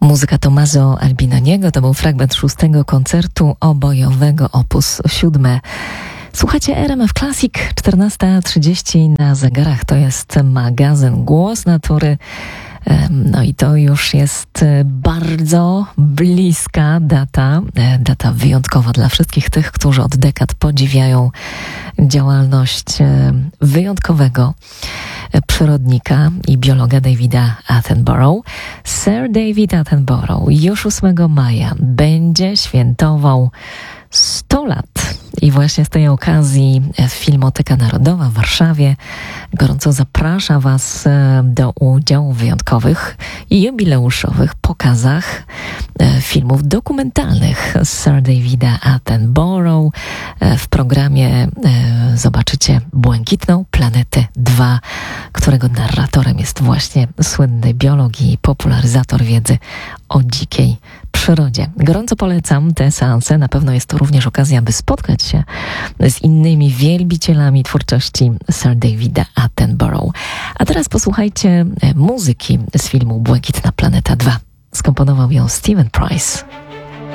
Muzyka Tommaso Albinoniego to był fragment 6. koncertu obojowego Opus 7. Słuchacie RMF Classic, 14:30 na zegarach. To jest magazyn Głos Natury. No i to już jest bardzo bliska data wyjątkowa dla wszystkich tych, którzy od dekad podziwiają działalność wyjątkowego przyrodnika i biologa Davida Attenborough. Sir David Attenborough już 8 maja będzie świętował 100 lat. I właśnie z tej okazji Filmoteka Narodowa w Warszawie gorąco zaprasza Was do udziału w wyjątkowych i jubileuszowych pokazach filmów dokumentalnych Sir Davida Attenborough. W programie zobaczycie Błękitną Planetę 2, którego narratorem jest właśnie słynny biolog i popularyzator wiedzy o dzikiej przyrodzie. Gorąco polecam te seanse. Na pewno jest to również okazja, aby spotkać się z innymi wielbicielami twórczości Sir Davida Attenborough. A teraz posłuchajcie muzyki z filmu Błękitna Planeta 2. Skomponował ją Steven Price.